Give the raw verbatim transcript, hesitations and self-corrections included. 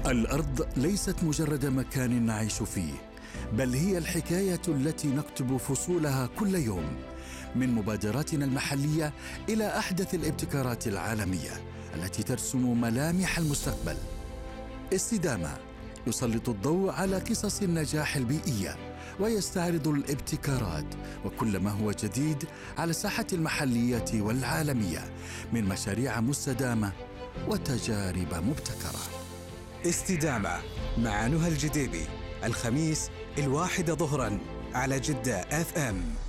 الأرض ليست مجرد مكان نعيش فيه، بل هي الحكاية التي نكتب فصولها كل يوم، من مبادراتنا المحلية إلى أحدث الابتكارات العالمية التي ترسم ملامح المستقبل. استدامة يسلط الضوء على قصص النجاح البيئية ويستعرض الابتكارات وكل ما هو جديد على الساحة المحلية والعالمية من مشاريع مستدامة وتجارب مبتكرة. استدامة مع نهى الجديبي، الخميس الواحدة ظهرا على جدة اف ام.